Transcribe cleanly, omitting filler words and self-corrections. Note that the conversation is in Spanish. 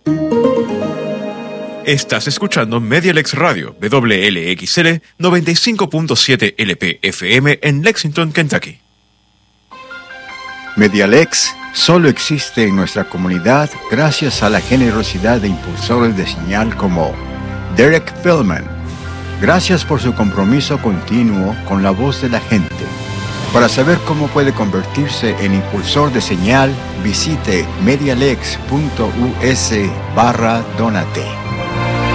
Estás escuchando Medialex Radio, WLXL 95.7 LP-FM en Lexington, Kentucky. Medialex solo existe en nuestra comunidad gracias a la generosidad de impulsores de señal como Derek Feldman. Gracias por su compromiso continuo con la voz de la gente. Para saber cómo puede convertirse en impulsor de señal, visite medialex.us/donate.